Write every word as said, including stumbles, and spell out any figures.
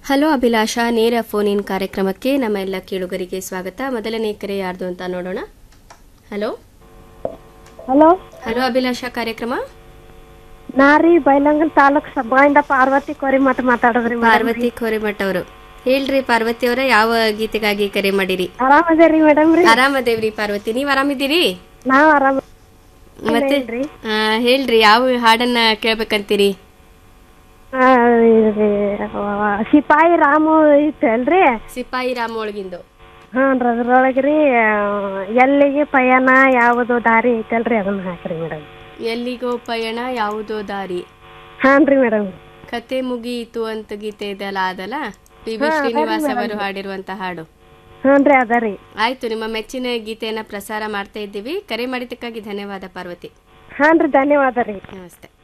Hello Abhilasha, ನೇರ phone in ಕಾರ್ಯಕ್ರಮಕ್ಕೆ ನಮ್ಮ ಎಲ್ಲ ಕೇಳುಗರಿಗೆ ಸ್ವಾಗತ. ಮೊದಲನೇ ಕರೆ ಯಾರ್ದು ಅಂತ ನೋಡೋಣ. ಹಲೋ ಹಲೋ ಹಲೋ ಅಭಿಲಾಷಾ, ಕಾರ್ಯಕ್ರಮ ನಾರಿ ಬೈಲಂಗಲ್ ತಾಲೂಕ್ ಸಬ್ಬಾಯಿಂದ ಪಾರ್ವತಿ ಕೋರಿಮಠ ಮಾತಾಡೋದ್ರಿ. ಪಾರ್ವತಿ ಕೋರಿಮಠ ಅವರು. ಹೇಳ್ರಿ ಪಾರ್ವತಿ ಅವರ, ಯಾವ ಗೀತೆಗಾಗಿ ಕರೆ ಮಾಡಿರಿ? ಆರಾಮದೇರಿ ಮೇಡಮ್ ರೀ? ಆರಾಮದೇವ್ರಿ ಪಾರ್ವತಿ, ನೀವ್ ಆರಾಮಿದ್ದೀರಿ? ನಾವ್ ಆರಾಮ. ಮತ್ತೆ ಆ, ಹೇಳ್ರಿ ಯಾವ ಹಾಡನ್ನ ಕೇಳ್ಬೇಕಂತೀರಿ? ಆ, ಇದ್ರಿ, ಸಿಪಾಯಿ ರಾಮು ಐತಲ್ರಿ? ಸಿಪಾಯಿ ರಾಮ ಒಳಗಿಂದು. ಹ್ಞೂ ಅದ್ರೊಳಗ್ರಿ ಎಲ್ಲಿಗೆ ಪಯಣ ಯಾವುದು ದಾರಿ ಐತಲ್ರಿ, ಅದನ್ನ ಹಾಕ್ರಿ ಮೇಡಮ್. ಎಲ್ಲಿಗೋ ಪಯಣ ಯಾವುದೋ ದಾರಿ. ಹಾನ್ ರೀ ಮೇಡಮ್. ಕತೆ ಮುಗಿಯಿತು ಅಂತ ಗೀತೆ ಇದೆಲ್ಲ ಅದಲ್ಲ, ಪಿ ಬಿ ಶ್ರೀನಿವಾಸ್ ಅವರು ಹಾಡಿರುವಂತ ಹಾಡು. ಹ್ಞೂ ಅದ ರೀ. ಆಯ್ತು, ನಿಮ್ಮ ಮೆಚ್ಚಿನ ಗೀತೆಯನ್ನ ಪ್ರಸಾರ ಮಾಡ್ತಾ ಇದ್ದೀವಿ. ಕರೆ ಮಾಡಿದ್ದಕ್ಕಾಗಿ ಧನ್ಯವಾದ ಪಾರ್ವತಿ. ಹಾನ್ ರೀ, ಧನ್ಯವಾದ ರೀ. ನಮಸ್ತೆ.